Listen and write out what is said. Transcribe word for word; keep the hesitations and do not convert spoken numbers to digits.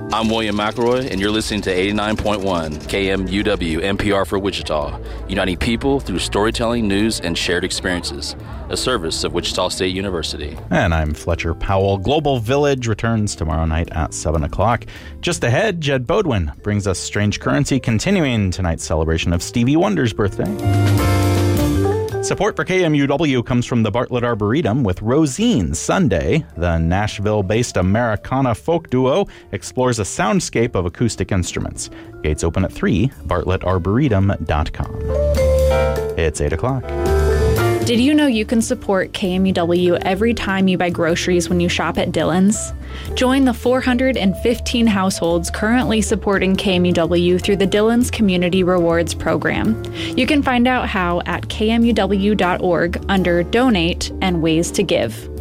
I'm William McElroy, and you're listening to eighty-nine point one K M U W N P R for Wichita, uniting people through storytelling, news, and shared experiences, a service of Wichita State University. And I'm Fletcher Powell. Global Village returns tomorrow night at seven o'clock. Just ahead, Jed Bodwin brings us Strange Currency, continuing tonight's celebration of Stevie Wonder's birthday. Support for K M U W comes from the Bartlett Arboretum with Rosine Sunday. The Nashville-based Americana folk duo explores a soundscape of acoustic instruments. Gates open at three, bartlett arboretum dot com. It's eight o'clock. Did you know you can support K M U W every time you buy groceries when you shop at Dillon's? Join the four hundred fifteen households currently supporting K M U W through the Dillon's Community Rewards Program. You can find out how at k m u w dot org under Donate and Ways to Give.